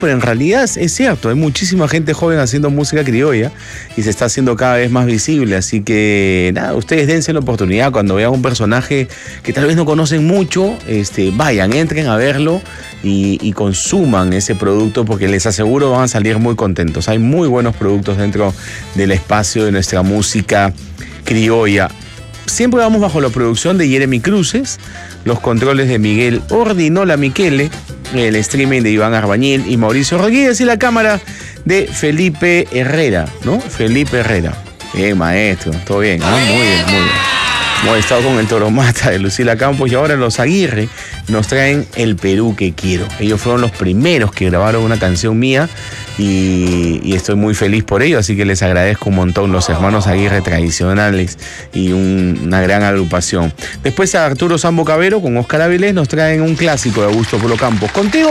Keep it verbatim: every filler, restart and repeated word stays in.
pero en realidad es cierto, hay muchísima gente joven haciendo música criolla y se está haciendo cada vez más visible, así que nada, ustedes dense la oportunidad cuando vean un personaje que tal vez no conocen mucho, este, vayan, entren a verlo y, y consuman ese producto porque les aseguro van a salir muy contentos. Hay muy buenos productos dentro del espacio de nuestra música criolla. Siempre vamos bajo la producción de Jeremy Cruces, los controles de Miguel Ordinola Michele, el streaming de Iván Arbañil y Mauricio Rodríguez y la cámara de Felipe Herrera, ¿no? Felipe Herrera. Bien, maestro, todo bien, ¿no? Muy bien, muy bien. Hemos estado con el Toromata de Lucila Campos y ahora los Aguirre nos traen El Perú que quiero. Ellos fueron los primeros que grabaron una canción mía y, y estoy muy feliz por ello, así que les agradezco un montón, los hermanos Aguirre tradicionales y un, una gran agrupación. Después a Arturo Sambo Cabero con Óscar Avilés nos traen un clásico de Augusto Polo Campos. Contigo